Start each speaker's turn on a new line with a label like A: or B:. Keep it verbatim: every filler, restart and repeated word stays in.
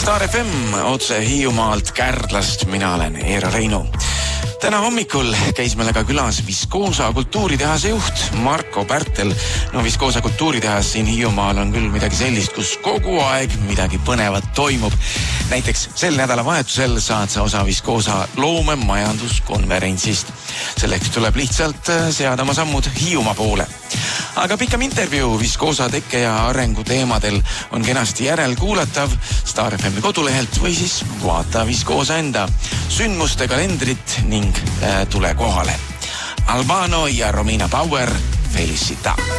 A: Star F M otse Hiiumaalt Kärdlast, mina olen Eero Reinu. Täna hommikul käis meile ka külas Viskoosa kultuuritehase juht Marko Pärtel. No Viskoosa kultuuritehas siin Hiiumaal on küll midagi sellist, kus kogu aeg midagi põnevat toimub. Näiteks sel nädalavahetusel saad sa osa Viskoosa loomemajanduskonverentsist. Selleks tuleb lihtsalt seada oma sammud Hiiumaa poole. Aga pikem intervjuu Viskoosa tekke ja arengu teemadel on kenasti järelkuulatav Star F M kodulehelt või siis vaata Viskoosa enda sündmuste kalendrit ning äh, tule kohale. Albano ja Romina Power, Felicita.